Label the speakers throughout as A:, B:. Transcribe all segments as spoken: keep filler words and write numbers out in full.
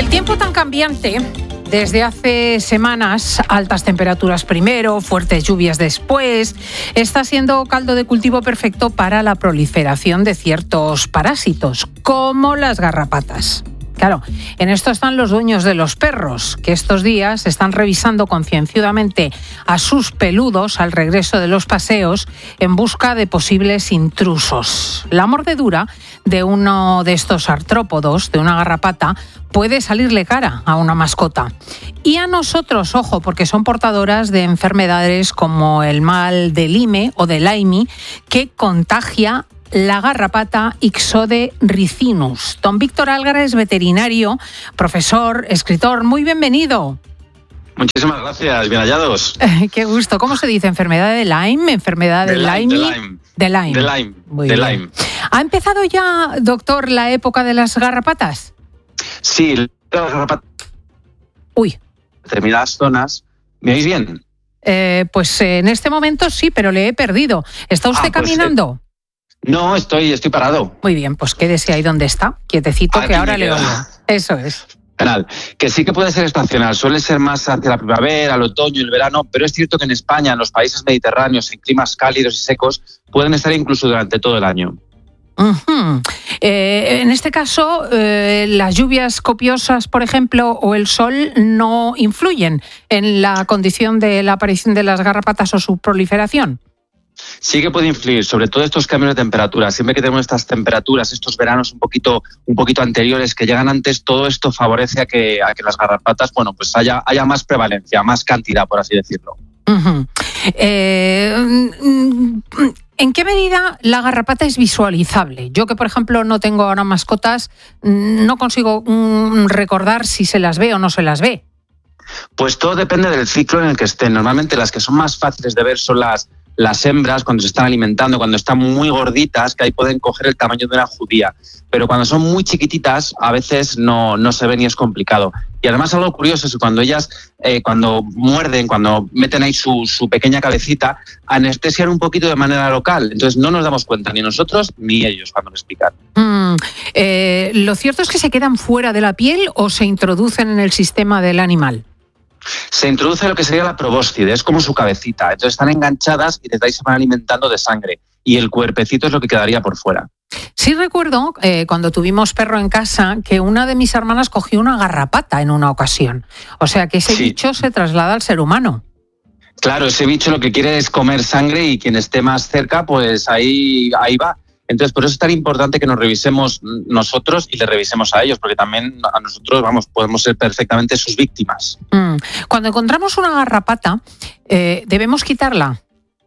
A: El tiempo tan cambiante, desde hace semanas, altas temperaturas primero, fuertes lluvias después, está siendo caldo de cultivo perfecto para la proliferación de ciertos parásitos, como las garrapatas. Claro, en esto están los dueños de los perros, que estos días están revisando concienzudamente a sus peludos al regreso de los paseos en busca de posibles intrusos. La mordedura de uno de estos artrópodos, de una garrapata, puede salirle cara a una mascota. Y a nosotros, ojo, porque son portadoras de enfermedades como el mal de Lyme o de Lyme, que contagia la garrapata Ixodes ricinus. Don Víctor Algara es veterinario, profesor, escritor. Muy bienvenido.
B: Muchísimas gracias, bien hallados.
A: Qué gusto. ¿Cómo se dice? ¿Enfermedad de Lyme? ¿Enfermedad de, de Lyme?
B: De Lyme.
A: De Lyme.
B: De Lyme.
A: Muy
B: de
A: bien.
B: Lyme.
A: ¿Ha empezado ya, doctor, la época de las garrapatas?
B: Sí, las garrapatas.
A: Uy.
B: Determinadas zonas. ¿Me oís bien?
A: Eh, pues en este momento sí, pero le he perdido. ¿Está usted
B: ah, pues,
A: caminando?
B: Eh... No, estoy, estoy parado.
A: Muy bien, pues quédese ahí donde está, quietecito,
B: Aquí
A: que ahora le
B: queda.
A: oigo. Eso es.
B: Canal. Que sí que puede ser estacional, suele ser más hacia la primavera, el otoño, el verano, pero es cierto que en España, en los países mediterráneos, en climas cálidos y secos, pueden estar incluso durante todo el año.
A: Uh-huh. Eh, en este caso, eh, las lluvias copiosas, por ejemplo, o el sol no influyen en la condición de la aparición de las garrapatas o su proliferación.
B: Sí que puede influir, sobre todo estos cambios de temperatura. Siempre que tenemos estas temperaturas, estos veranos un poquito, un poquito anteriores que llegan antes, todo esto favorece a que, a que las garrapatas, bueno, pues haya, haya más prevalencia, más cantidad, por así decirlo.
A: Uh-huh. Eh, ¿En qué medida la garrapata es visualizable? Yo que, por ejemplo, no tengo ahora mascotas, no consigo um, recordar si se las ve o no se las ve.
B: Pues todo depende del ciclo en el que estén. Normalmente las que son más fáciles de ver son las Las hembras, cuando se están alimentando, cuando están muy gorditas, que ahí pueden coger el tamaño de una judía. Pero cuando son muy chiquititas, a veces no, no se ven y es complicado. Y además algo curioso es que cuando ellas, eh, cuando muerden, cuando meten ahí su, su pequeña cabecita, anestesian un poquito de manera local. Entonces no nos damos cuenta, ni nosotros ni ellos, cuando nos pican.
A: Mm, eh, ¿Lo cierto es que se quedan fuera de la piel o se introducen en el sistema del animal?
B: Se introduce lo que sería la probóscide, es como su cabecita. Entonces están enganchadas y desde ahí se van alimentando de sangre. Y el cuerpecito es lo que quedaría por fuera.
A: Sí recuerdo, eh, cuando tuvimos perro en casa, que una de mis hermanas cogió una garrapata en una ocasión. O sea que ese sí. bicho se traslada al ser humano.
B: Claro, ese bicho lo que quiere es comer sangre y quien esté más cerca, pues ahí, ahí va. Entonces, por eso es tan importante que nos revisemos nosotros y le revisemos a ellos, porque también a nosotros, vamos, podemos ser perfectamente sus víctimas.
A: Mm. Cuando encontramos una garrapata, eh, ¿debemos quitarla?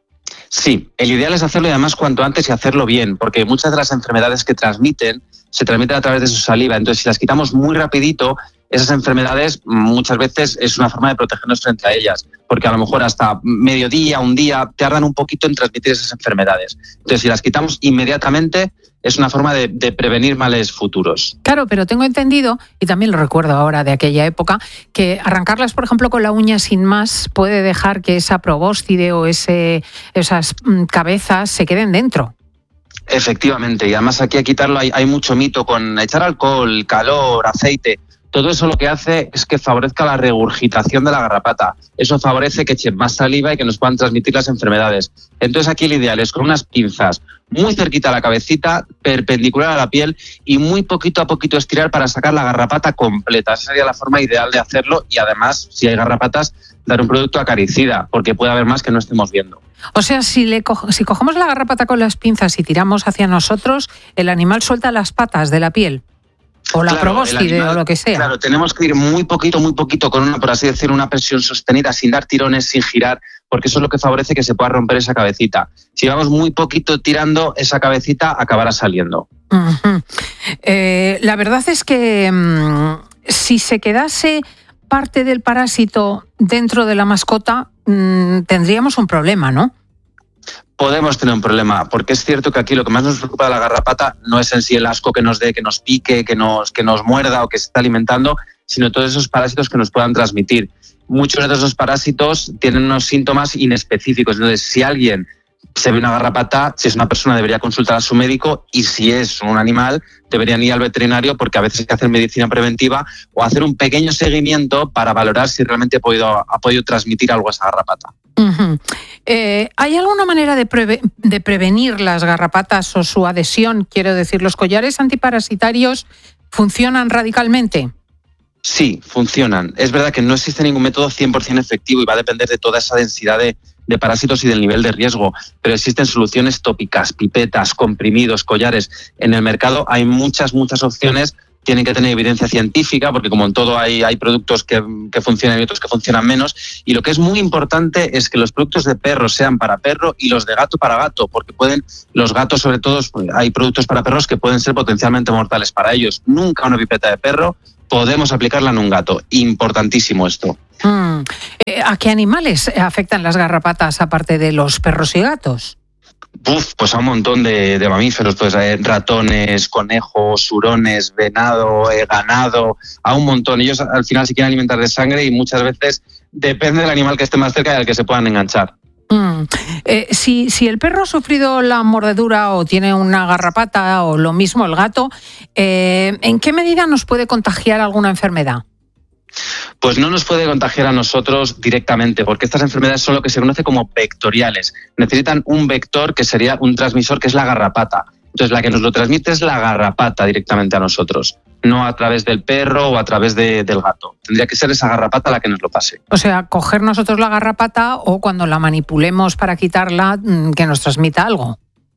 B: Sí, el ideal es hacerlo y además cuanto antes y hacerlo bien, porque muchas de las enfermedades que transmiten se transmiten a través de su saliva. Entonces, si las quitamos muy rapidito, esas enfermedades muchas veces es una forma de protegernos frente a ellas, porque a lo mejor hasta mediodía, un día, tardan un poquito en transmitir esas enfermedades. Entonces, si las quitamos inmediatamente, es una forma de, de prevenir males futuros.
A: Claro, pero tengo entendido, y también lo recuerdo ahora de aquella época, que arrancarlas, por ejemplo, con la uña sin más puede dejar que esa probóscide o ese, esas cabezas se queden dentro.
B: Efectivamente, y además aquí a quitarlo hay, hay mucho mito con echar alcohol, calor, aceite. Todo eso lo que hace es que favorezca la regurgitación de la garrapata. Eso favorece que echen más saliva y que nos puedan transmitir las enfermedades. Entonces aquí el ideal es con unas pinzas muy cerquita a la cabecita, perpendicular a la piel y muy poquito a poquito estirar para sacar la garrapata completa. Esa sería la forma ideal de hacerlo y además, si hay garrapatas, dar un producto acaricida, porque puede haber más que no estemos viendo.
A: O sea, si, le co- si cogemos la garrapata con las pinzas y tiramos hacia nosotros, el animal suelta las patas de la piel. O la
B: claro,
A: probóscide animal, o lo que sea.
B: Claro, tenemos que ir muy poquito, muy poquito con una, por así decirlo, una presión sostenida, sin dar tirones, sin girar, porque eso es lo que favorece que se pueda romper esa cabecita. Si vamos muy poquito tirando, esa cabecita acabará saliendo.
A: Uh-huh. Eh, la verdad es que mmm, si se quedase parte del parásito dentro de la mascota, mmm, tendríamos un problema, ¿no?
B: Podemos tener un problema, porque es cierto que aquí lo que más nos preocupa de la garrapata no es en sí el asco que nos dé, que nos pique, que nos, que nos muerda o que se está alimentando, sino todos esos parásitos que nos puedan transmitir. Muchos de esos parásitos tienen unos síntomas inespecíficos. Entonces, si alguien se ve una garrapata, si es una persona debería consultar a su médico y si es un animal deberían ir al veterinario porque a veces hay que hacer medicina preventiva o hacer un pequeño seguimiento para valorar si realmente ha podido, ha podido transmitir algo a esa garrapata.
A: Uh-huh. Eh, ¿Hay alguna manera de, preve- de prevenir las garrapatas o su adhesión? Quiero decir, ¿los collares antiparasitarios funcionan radicalmente?
B: Sí, funcionan. Es verdad que no existe ningún método cien por ciento efectivo y va a depender de toda esa densidad de, de parásitos y del nivel de riesgo, pero existen soluciones tópicas, pipetas, comprimidos, collares. En el mercado hay muchas, muchas opciones. Tienen que tener evidencia científica porque como en todo hay, hay productos que, que funcionan y otros que funcionan menos. Y lo que es muy importante es que los productos de perro sean para perro y los de gato para gato, porque pueden, los gatos sobre todo, hay productos para perros que pueden ser potencialmente mortales para ellos. Nunca una pipeta de perro podemos aplicarla en un gato. Importantísimo esto.
A: Mm. ¿A qué animales afectan las garrapatas aparte de los perros y gatos?
B: Uf, pues a un montón de, de mamíferos, pues eh, ratones, conejos, hurones, venado, eh, ganado, a un montón. Ellos al final se quieren alimentar de sangre y muchas veces depende del animal que esté más cerca y al que se puedan enganchar.
A: Mm. Eh, si, si el perro ha sufrido la mordedura o tiene una garrapata o lo mismo el gato, eh, ¿en qué medida nos puede contagiar alguna enfermedad?
B: Pues no nos puede contagiar a nosotros directamente, porque estas enfermedades son lo que se conoce como vectoriales. Necesitan un vector que sería un transmisor, que es la garrapata. Entonces, la que nos lo transmite es la garrapata directamente a nosotros, no a través del perro o a través de, del gato. Tendría que ser esa garrapata la que nos lo pase.
A: O sea, coger nosotros la garrapata o cuando la manipulemos para quitarla, que nos transmita algo.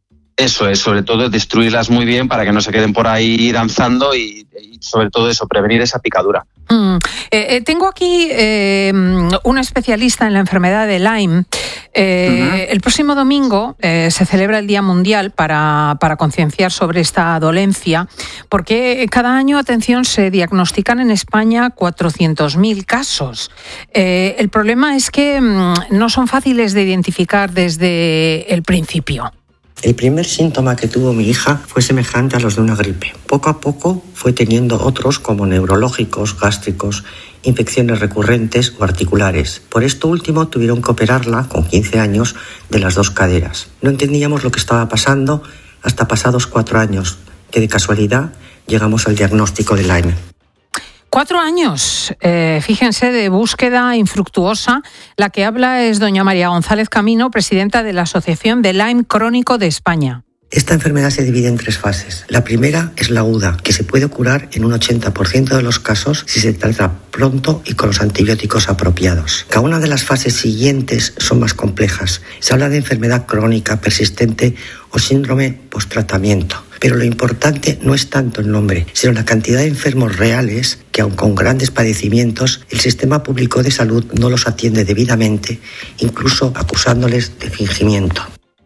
B: Eso es, sobre todo destruirlas muy bien para que no se queden por ahí danzando y, y sobre todo eso, prevenir esa picadura.
A: Mm. Eh, tengo aquí eh, una especialista en la enfermedad de Lyme. Eh, uh-huh. El próximo domingo eh, se celebra el Día Mundial para, para concienciar sobre esta dolencia, porque cada año, atención, se diagnostican en España cuatrocientos mil casos. Eh, el problema es que mm, no son fáciles de identificar desde el principio.
C: El primer síntoma que tuvo mi hija fue semejante a los de una gripe. Poco a poco fue teniendo otros como neurológicos, gástricos, infecciones recurrentes o articulares. Por esto último tuvieron que operarla, con quince años, de las dos caderas. No entendíamos lo que estaba pasando hasta pasados cuatro años, que de casualidad llegamos al diagnóstico de Lyme.
A: Cuatro años, eh, fíjense, de búsqueda infructuosa. La que habla es doña María González Camino, presidenta de la Asociación de Lyme Crónico de España.
C: Esta enfermedad se divide en tres fases. La primera es la aguda, que se puede curar en un ochenta por ciento de los casos si se trata pronto y con los antibióticos apropiados. Cada una de las fases siguientes son más complejas. Se habla de enfermedad crónica, persistente o síndrome post-tratamiento. Pero lo importante no es tanto el nombre, sino la cantidad de enfermos reales que, aun con grandes padecimientos, el sistema público de salud no los atiende debidamente, incluso acusándoles de fingimiento.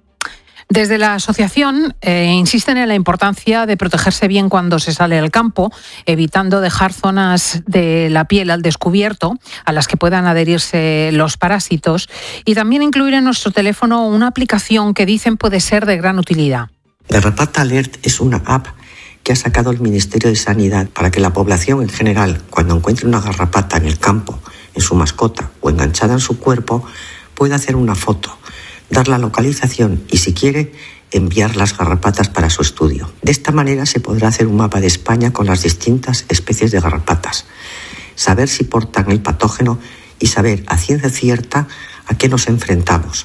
A: Desde la asociación eh, insisten en la importancia de protegerse bien cuando se sale al campo, evitando dejar zonas de la piel al descubierto a las que puedan adherirse los parásitos, y también incluir en nuestro teléfono una aplicación que dicen puede ser de gran utilidad.
C: Garrapata Alert es una app que ha sacado el Ministerio de Sanidad para que la población en general, cuando encuentre una garrapata en el campo, en su mascota o enganchada en su cuerpo, pueda hacer una foto, dar la localización y, si quiere, enviar las garrapatas para su estudio. De esta manera se podrá hacer un mapa de España con las distintas especies de garrapatas, saber si portan el patógeno y saber a ciencia cierta a qué nos enfrentamos.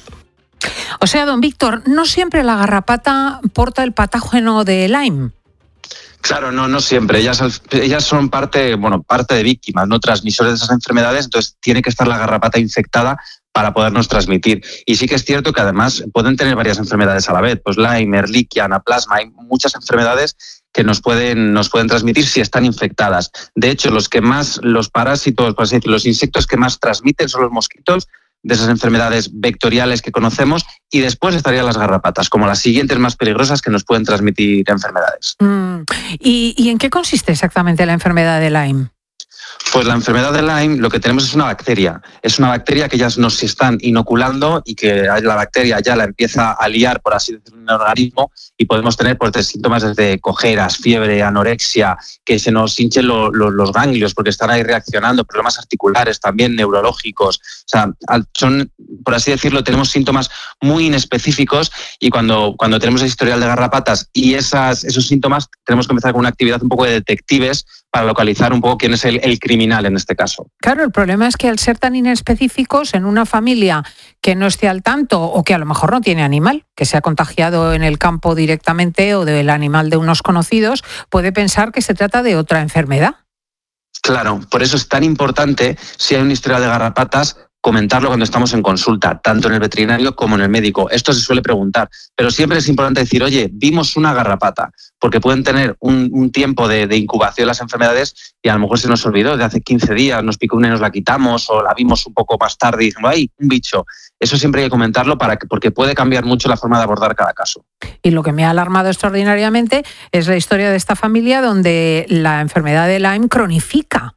A: O sea, don Víctor, no siempre la garrapata porta el patógeno de Lyme.
B: Claro, no, no siempre. Ellas, ellas son parte, bueno, parte de víctimas, no transmisores de esas enfermedades, entonces tiene que estar la garrapata infectada para podernos transmitir. Y sí que es cierto que además pueden tener varias enfermedades a la vez, pues Lyme, Ehrlichia, Anaplasma, hay muchas enfermedades que nos pueden, nos pueden transmitir si están infectadas. De hecho, los que más, los parásitos, por así decirlo, los insectos que más transmiten son los mosquitos, de esas enfermedades vectoriales que conocemos, y después estarían las garrapatas, como las siguientes más peligrosas que nos pueden transmitir enfermedades.
A: Mm. ¿Y, ¿Y en qué consiste exactamente la enfermedad de Lyme?
B: Pues la enfermedad de Lyme lo que tenemos es una bacteria. Es una bacteria que ya nos están inoculando y que la bacteria ya la empieza a liar, por así decirlo, en el organismo y podemos tener pues, síntomas desde cojeras, fiebre, anorexia, que se nos hinchen lo, lo, los ganglios porque están ahí reaccionando, problemas articulares también, neurológicos. O sea, son, por así decirlo, tenemos síntomas muy inespecíficos y cuando, cuando tenemos el historial de garrapatas y esas, esos síntomas tenemos que empezar con una actividad un poco de detectives para localizar un poco quién es el, el criminal en este caso.
A: Claro, el problema es que al ser tan inespecíficos en una familia que no esté al tanto o que a lo mejor no tiene animal, que se ha contagiado en el campo directamente o del animal de unos conocidos, puede pensar que se trata de otra enfermedad.
B: Claro, por eso es tan importante, si hay un historial de garrapatas, comentarlo cuando estamos en consulta, tanto en el veterinario como en el médico. Esto se suele preguntar, pero siempre es importante decir, oye, vimos una garrapata, porque pueden tener un, un tiempo de, de incubación las enfermedades y a lo mejor se nos olvidó, de hace quince días nos picó una y nos la quitamos, o la vimos un poco más tarde y decimos, ¡ay, un bicho! Eso siempre hay que comentarlo para que, porque puede cambiar mucho la forma de abordar cada caso.
A: Y lo que me ha alarmado extraordinariamente es la historia de esta familia donde la enfermedad de Lyme cronifica.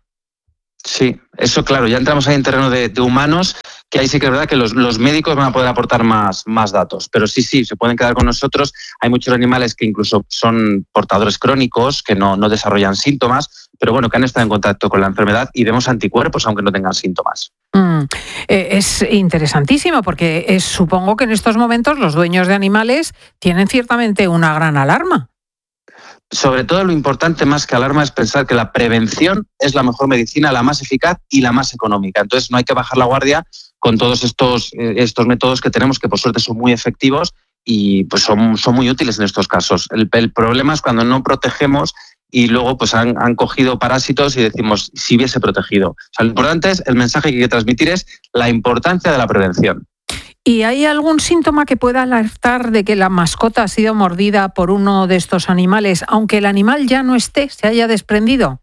B: Sí, eso claro, ya entramos ahí en terreno de, de humanos, que ahí sí que es verdad que los, los médicos van a poder aportar más, más datos, pero sí, sí, se pueden quedar con nosotros. Hay muchos animales que incluso son portadores crónicos, que no, no desarrollan síntomas, pero bueno, que han estado en contacto con la enfermedad y vemos anticuerpos aunque no tengan síntomas.
A: Mm, eh, es interesantísimo porque es, supongo que en estos momentos los dueños de animales tienen ciertamente una gran alarma.
B: Sobre todo lo importante más que alarma es pensar que la prevención es la mejor medicina, la más eficaz y la más económica. Entonces no hay que bajar la guardia con todos estos, estos métodos que tenemos, que por suerte son muy efectivos y pues son, son muy útiles en estos casos. El, el problema es cuando no protegemos y luego pues han, han cogido parásitos y decimos si hubiese protegido. O sea, lo importante es, el mensaje que hay que transmitir es la importancia de la prevención.
A: ¿Y hay algún síntoma que pueda alertar de que la mascota ha sido mordida por uno de estos animales, aunque el animal ya no esté, se haya desprendido?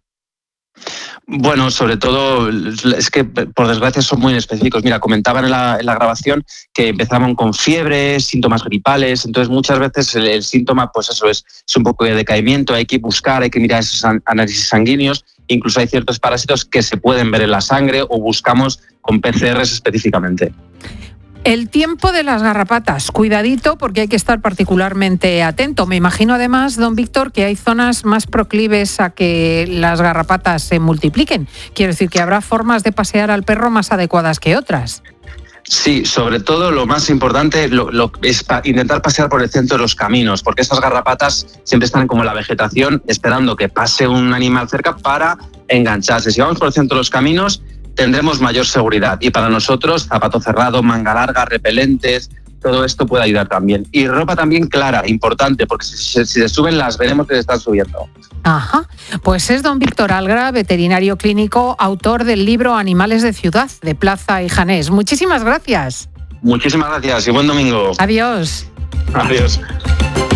B: Bueno, sobre todo es que por desgracia son muy específicos. Mira, comentaban en la, en la grabación que empezaban con fiebre, síntomas gripales, entonces muchas veces el, el síntoma pues eso es, es un poco de decaimiento, hay que buscar, hay que mirar esos análisis sanguíneos, incluso hay ciertos parásitos que se pueden ver en la sangre o buscamos con P C Rs específicamente.
A: El tiempo de las garrapatas, cuidadito porque hay que estar particularmente atento. Me imagino además, don Víctor, que hay zonas más proclives a que las garrapatas se multipliquen. Quiero decir que habrá formas de pasear al perro más adecuadas que otras.
B: Sí, sobre todo lo más importante lo, lo, es pa intentar pasear por el centro de los caminos, porque esas garrapatas siempre están como en la vegetación esperando que pase un animal cerca para engancharse. Si vamos por el centro de los caminos, tendremos mayor seguridad y para nosotros zapato cerrado, manga larga, repelentes, todo esto puede ayudar también. Y ropa también clara, importante, porque si, si se suben las veremos que se están subiendo.
A: Ajá, pues es don Víctor Algra, veterinario clínico, autor del libro Animales de Ciudad, de Plaza y Janés. Muchísimas gracias.
B: Muchísimas gracias y buen domingo.
A: Adiós.
B: Adiós.